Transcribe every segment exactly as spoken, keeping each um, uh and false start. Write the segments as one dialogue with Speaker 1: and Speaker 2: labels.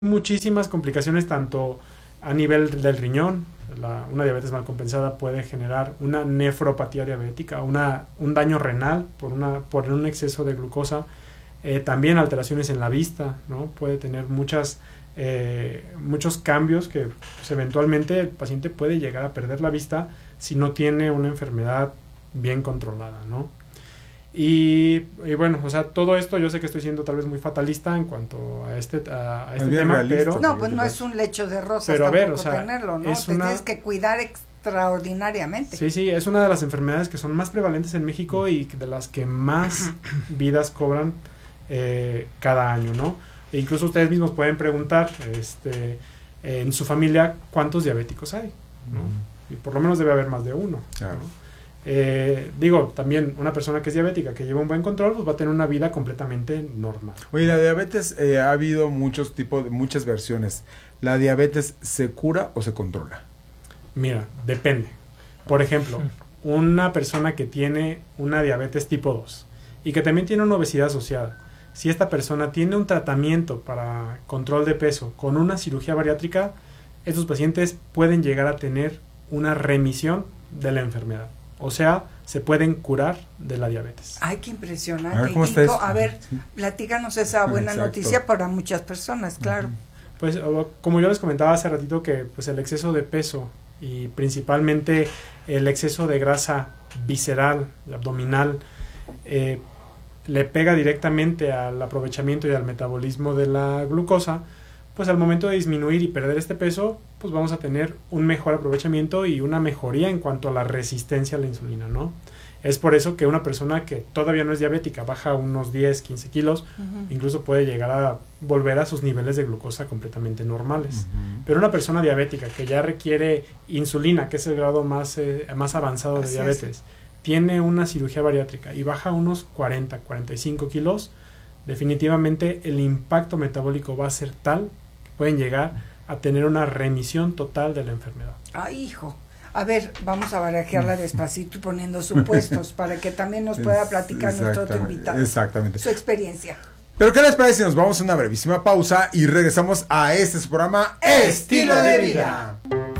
Speaker 1: muchísimas complicaciones tanto a nivel del riñón. La, una diabetes mal compensada puede generar una nefropatía diabética, una, un daño renal por, una, por un exceso de glucosa, eh, también alteraciones en la vista, ¿no? Puede tener muchas, eh, muchos cambios que pues, eventualmente el paciente puede llegar a perder la vista si no tiene una enfermedad bien controlada, ¿no? Y, y bueno, o sea, todo esto yo sé que estoy siendo tal vez muy fatalista en cuanto a este, a, a este tema, realista, pero...
Speaker 2: No, pues no es un lecho de rosas
Speaker 1: pero
Speaker 2: tampoco
Speaker 1: a ver, o sea,
Speaker 2: tenerlo, ¿no?
Speaker 1: Es
Speaker 2: Te
Speaker 1: una...
Speaker 2: tienes que cuidar extraordinariamente.
Speaker 1: Sí, sí, es una de las enfermedades que son más prevalentes en México y de las que más vidas cobran eh, cada año, ¿no? E incluso ustedes mismos pueden preguntar este, en su familia cuántos diabéticos hay, ¿no? Y por lo menos debe haber más de uno, claro. ¿no? Eh, digo, también una persona que es diabética, que lleva un buen control, pues va a tener una vida completamente normal.
Speaker 3: Oye, la diabetes, eh, ha habido muchos tipos, muchas versiones. ¿La diabetes se cura o se controla?
Speaker 1: Mira, depende. Por ejemplo, una persona que tiene una diabetes tipo dos y que también tiene una obesidad asociada, si esta persona tiene un tratamiento para control de peso con una cirugía bariátrica, estos pacientes pueden llegar a tener una remisión de la enfermedad. O sea, se pueden curar de la diabetes.
Speaker 2: Ay, qué impresionante.
Speaker 3: A ver, ¿cómo está
Speaker 2: Kiko,
Speaker 3: eso?
Speaker 2: a ver,
Speaker 3: Sí.
Speaker 2: platícanos esa buena
Speaker 3: Exacto.
Speaker 2: noticia para muchas personas, claro.
Speaker 3: Uh-huh.
Speaker 1: Pues como yo les comentaba hace ratito que pues el exceso de peso y principalmente el exceso de grasa visceral, abdominal, eh, le pega directamente al aprovechamiento y al metabolismo de la glucosa, pues al momento de disminuir y perder este peso, pues vamos a tener un mejor aprovechamiento y una mejoría en cuanto a la resistencia a la insulina, ¿no? Es por eso que una persona que todavía no es diabética, baja unos diez, quince kilos, uh-huh. incluso puede llegar a volver a sus niveles de glucosa completamente normales. Uh-huh. Pero una persona diabética que ya requiere insulina, que es el grado más, eh, más avanzado de Así diabetes, es. tiene una cirugía bariátrica y baja unos cuarenta, cuarenta y cinco kilos, definitivamente el impacto metabólico va a ser tal que pueden llegar a tener una remisión total de la enfermedad.
Speaker 2: Ay, hijo. A ver, vamos a barajearla despacito y poniendo supuestos para que también nos pueda platicar nuestro otro invitado.
Speaker 3: Exactamente.
Speaker 2: Su experiencia.
Speaker 3: Pero ¿qué les parece si nos vamos a una brevísima pausa y regresamos a este su programa Estilo de Vida?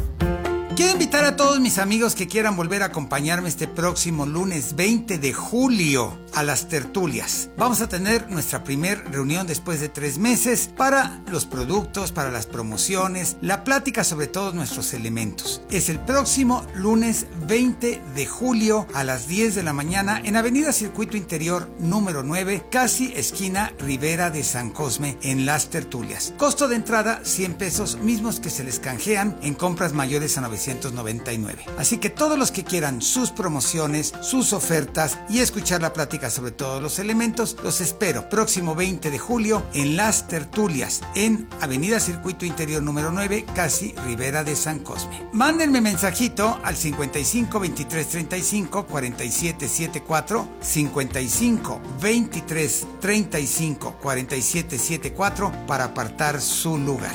Speaker 4: Quiero invitar a todos mis amigos que quieran volver a acompañarme este próximo lunes veinte de julio a las tertulias. Vamos a tener nuestra primer reunión después de tres meses para los productos, para las promociones, la plática sobre todos nuestros elementos. Es el próximo lunes veinte de julio a las diez de la mañana en Avenida Circuito Interior número nueve, casi esquina Rivera de San Cosme, en las tertulias. Costo de entrada cien pesos, mismos que se les canjean en compras mayores a novecientos noventa y nueve. Así que todos los que quieran sus promociones, sus ofertas y escuchar la plática sobre todos los elementos, los espero próximo veinte de julio en las tertulias en Avenida Circuito Interior número nueve, casi Rivera de San Cosme. Mándenme mensajito al cincuenta y cinco, veintitrés, treinta y cinco, cuarenta y siete setenta y cuatro, cincuenta y cinco, veintitrés, treinta y cinco, cuarenta y siete setenta y cuatro para apartar su lugar.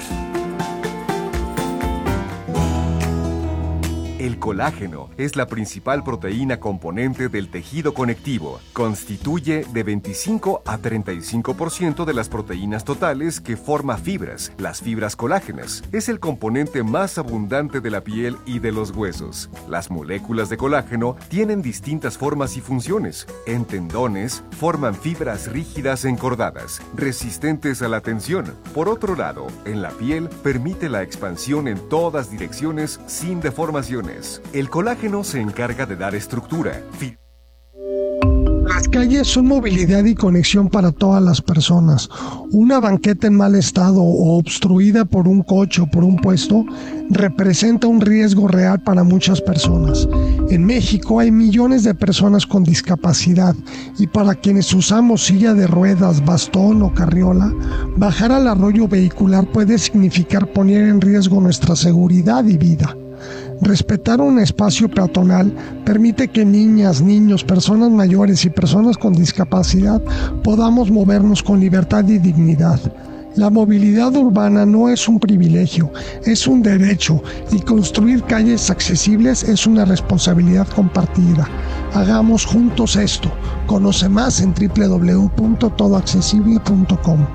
Speaker 5: El colágeno es la principal proteína componente del tejido conectivo. Constituye de veinticinco a treinta y cinco por ciento de las proteínas totales que forma fibras, las fibras colágenas. Es el componente más abundante de la piel y de los huesos. Las moléculas de colágeno tienen distintas formas y funciones. En tendones, forman fibras rígidas encordadas, resistentes a la tensión. Por otro lado, en la piel, permite la expansión en todas direcciones sin deformaciones. El colágeno se encarga de dar estructura. Fi-
Speaker 6: Las calles son movilidad y conexión para todas las personas. Una banqueta en mal estado o obstruida por un coche o por un puesto representa un riesgo real para muchas personas. En México hay millones de personas con discapacidad y para quienes usamos silla de ruedas, bastón o carriola, bajar al arroyo vehicular puede significar poner en riesgo nuestra seguridad y vida. Respetar un espacio peatonal permite que niñas, niños, personas mayores y personas con discapacidad podamos movernos con libertad y dignidad. La movilidad urbana no es un privilegio, es un derecho y construir calles accesibles es una responsabilidad compartida. Hagamos juntos esto. Conoce más en doble u doble u doble u punto todo accesible punto com.